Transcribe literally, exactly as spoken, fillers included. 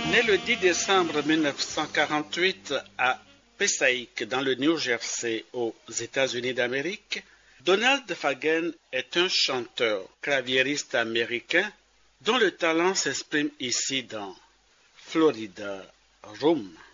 Né le dix décembre mille neuf cent quarante-huit à Passaic, dans le New Jersey, aux États-Unis d'Amérique, Donald Fagen est un chanteur claviériste américain dont le talent s'exprime ici dans Florida Room.